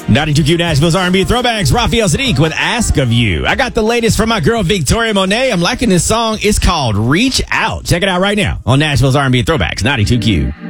92Q Nashville's R&B Throwbacks. Raphael Sadiq with Ask of You. I got the latest from my girl Victoria Monet. I'm liking this song. It's called Reach Out. Check it out right now on Nashville's R&B Throwbacks. 92Q.